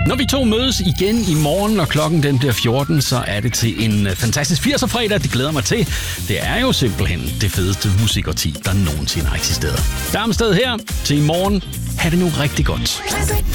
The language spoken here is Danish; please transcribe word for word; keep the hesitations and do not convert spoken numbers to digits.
Når vi to mødes igen i morgen, når klokken den bliver fjorten, så er det til en fantastisk firser-fredag. Det glæder mig til. Det er jo simpelthen det fedeste musikårti, der nogensinde har eksisteret. Darmsted her til i morgen. Ha' det nu rigtig godt.